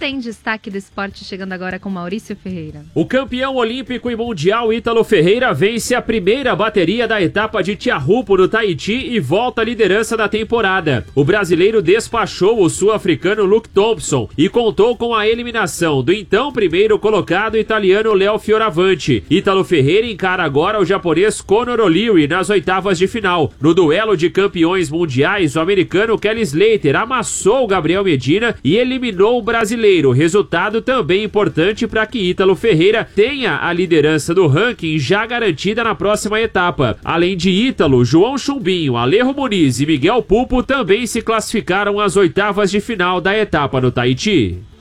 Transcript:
tem destaque do esporte chegando agora com Maurício Ferreira. O campeão olímpico e mundial Ítalo Ferreira vence a primeira bateria da etapa de Tiahupo no Tahiti e volta à liderança da temporada. O brasileiro despachou o sul-africano Luke Thompson e contou com a eliminação do então primeiro colocado italiano Léo Fioravanti. Ítalo Ferreira encara agora o japonês Conor O'Leary nas oitavas de final. No duelo de campeões mundiais, o americano Kelly Slater amassou o Gabriel Medina e eliminou o brasileiro. Resultado também importante para que Ítalo Ferreira tenha a liderança do ranking já garantida na próxima etapa. Além de Ítalo, João Chumbinho, Alejo Muniz e Miguel Pupo também se classificaram às oitavas de final da etapa no Tahiti.